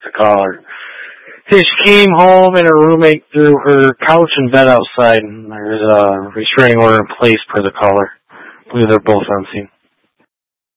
to call her. She came home and her roommate threw her couch and bed outside, and there's a restraining order in place per the caller. I believe they're both on scene.